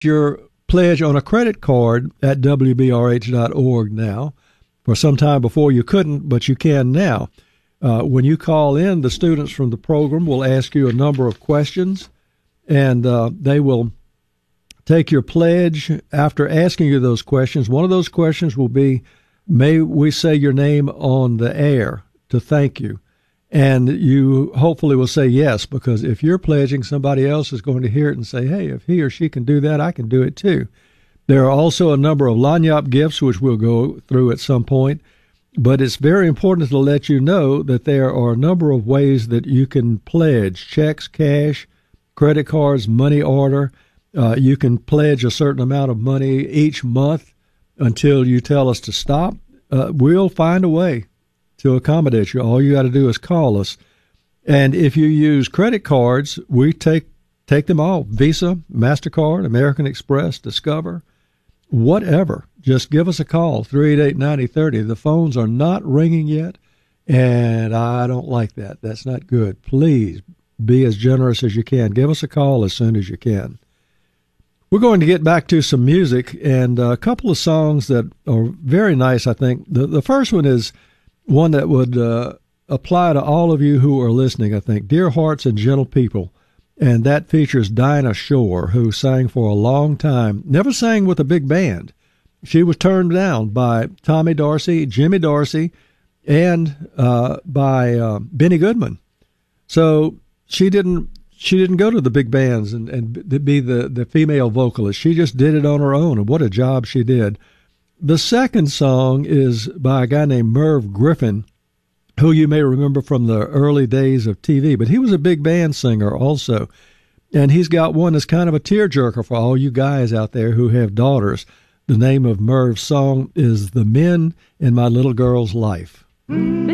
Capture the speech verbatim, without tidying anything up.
your pledge on a credit card at W B R H dot org now. For some time before you couldn't, but you can now. Uh, when you call in, the students from the program will ask you a number of questions, and uh, they will take your pledge. After asking you those questions, one of those questions will be, may we say your name on the air to thank you? And you hopefully will say yes, because if you're pledging, somebody else is going to hear it and say, hey, if he or she can do that, I can do it too. There are also a number of Lagniappe gifts, which we'll go through at some point. But it's very important to let you know that there are a number of ways that you can pledge: checks, cash, credit cards, money order. Uh, you can pledge a certain amount of money each month until you tell us to stop. Uh, we'll find a way to accommodate you. All you got to do is call us. And if you use credit cards, we take take them all: Visa, MasterCard, American Express, Discover, whatever. Just give us a call, three eight eight, nine zero three zero. The phones are not ringing yet, and I don't like that. That's not good. Please be as generous as you can. Give us a call as soon as you can. We're going to get back to some music and a couple of songs that are very nice, I think. The, the first one is one that would uh, apply to all of you who are listening, I think. Dear Hearts and Gentle People. And that features Dinah Shore, who sang for a long time, never sang with a big band. She was turned down by Tommy Dorsey, Jimmy Dorsey, and uh, by uh, Benny Goodman. So she didn't she didn't go to the big bands and, and be the, the female vocalist. She just did it on her own, and what a job she did. The second song is by a guy named Merv Griffin, who you may remember from the early days of T V, but he was a big band singer also. And he's got one that's kind of a tearjerker for all you guys out there who have daughters. The name of Merv's song is The Men in My Little Girl's Life.